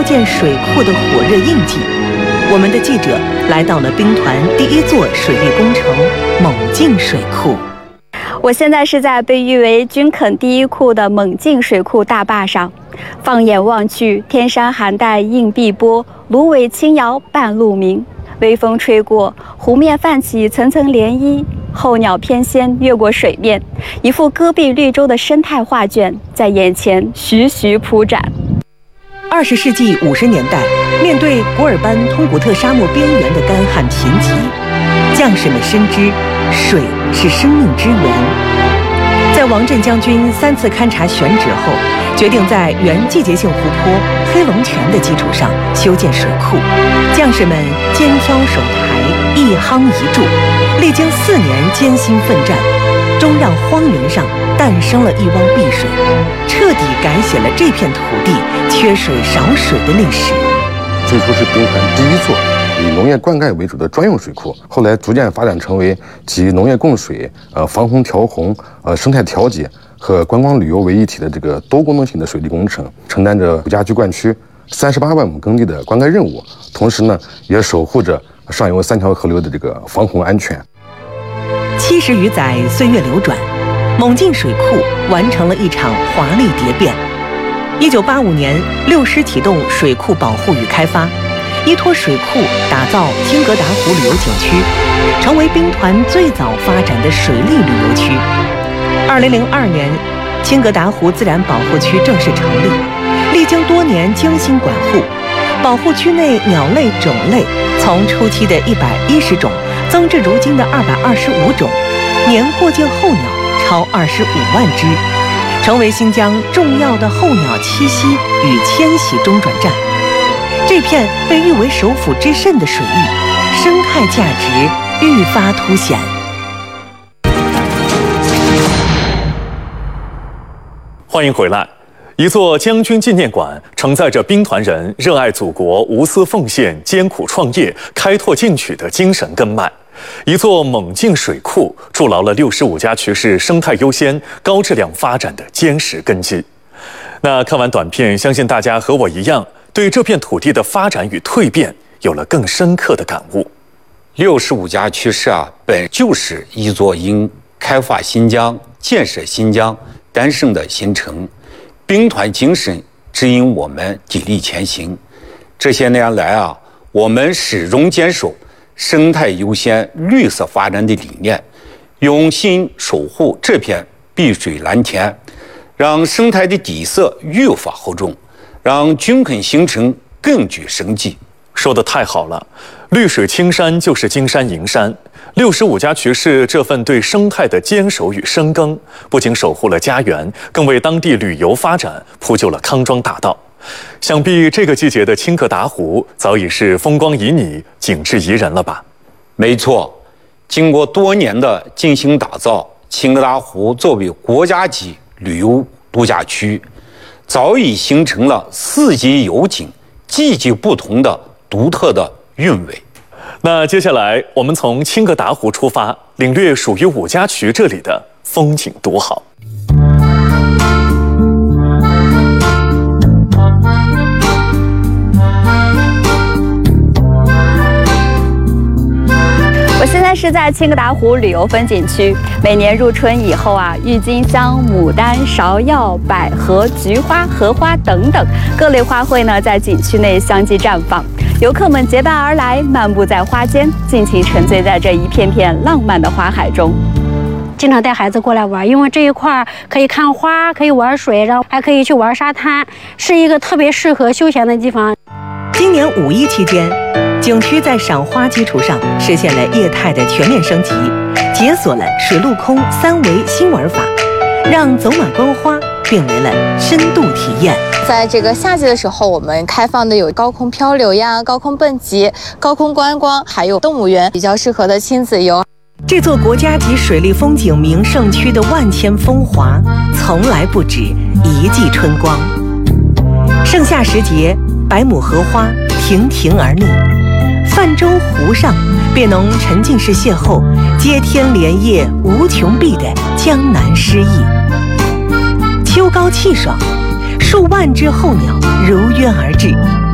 建水库的火热印记，我们的记者来到了兵团第一座水利工程猛进水库。 我现在是在被誉为军垦第一库的猛进水库大坝上，放眼望去，天山寒带映碧波，芦苇轻摇半路鸣。微风吹过，湖面泛起层层涟漪，候鸟翩跹越过水面，一幅戈壁绿洲的生态画卷在眼前徐徐铺展。 20世纪50年代，面对古尔班通古特沙漠边缘的干旱贫瘠，将士们深知水是生命之源。在王震将军3次勘察选址后，决定在原季节性湖泊黑龙泉的基础上修建水库。将士们肩挑手抬，一夯一筑，历经4年艰辛奋战，终让荒原上诞生了一汪碧水，彻底改写了这片土地缺水少水的历史。 最初是兵团第一座以农业灌溉为主的专用水库，后来逐渐发展成为集农业供水、防洪调洪、生态调节和观光旅游为一体的这个多功能性的水利工程，承担着5家居灌区38万亩耕地的灌溉任务，同时呢，也守护着上游3条河流的这个防洪安全。 70余载岁月流转，猛进水库完成了一场华丽蝶变。1985年，6师启动水库保护与开发，依托水库打造青格达湖旅游景区，成为兵团最早发展的水利旅游区。2002年，青格达湖自然保护区正式成立，历经多年精心管护，保护区内鸟类种类从初期的110种增至如今的225种，年过境候鸟超25万只，成为新疆重要的候鸟栖息与迁徙中转站。这片被誉为首府之肾的水域，生态价值愈发凸显。 欢迎回来。一座将军纪念馆承载着兵团人热爱祖国、无私奉献、艰苦创业、开拓进取的精神根脉。一座猛进水库筑牢了65家渠市生态优先、高质量发展的坚实根基。那看完短片，相信大家和我一样，对这片土地的发展与蜕变有了更深刻的感悟。 65家渠市本就是一座因开发新疆、建设新疆诞生的新城。兵团精神指引我们砥砺前行。这些年来我们始终坚守生态优先、绿色发展的理念，用心守护这片碧水蓝天，让生态的底色愈发厚重，让军垦形成更具生机。 说得太好了，绿水青山就是金山银山。65家渠市这份对生态的坚守与深耕，不仅守护了家园，更为当地旅游发展铺就了康庄大道。想必这个季节的青格达湖早已是风光旖旎、景致宜人了吧？ 没错，经过多年的精心打造，青格达湖作为国家级旅游度假区，早已形成了四季有景、季节不同的独特的韵味。 那接下来我们从青格达湖出发，领略属于5家渠这里的风景独好。 我现在是在青格达湖旅游风景区，每年入春以后郁金香、牡丹、芍药、百合、菊花、荷花等等各类花卉呢，在景区内相继绽放。游客们结伴而来，漫步在花间，尽情沉醉在这一片片浪漫的花海中。 经常带孩子过来玩，因为这一块可以看花，可以玩水，然后还可以去玩沙滩，是一个特别适合休闲的地方。 今年5一期间，景区在赏花基础上实现了业态的全面升级，解锁了水陆空3维新玩法，让走马观花变为了深度体验。 在这个夏季的时候，我们开放的有高空漂流呀、高空蹦极、高空观光，还有动物园，比较适合的亲子游。 这座国家级水利风景名胜区的万千风华，从来不止一季春光。盛夏时节，百亩荷花亭亭而立，泛舟湖上，便能沉浸式邂逅接天莲叶无穷碧的江南诗意。秋高气爽，数万只候鸟如约而至。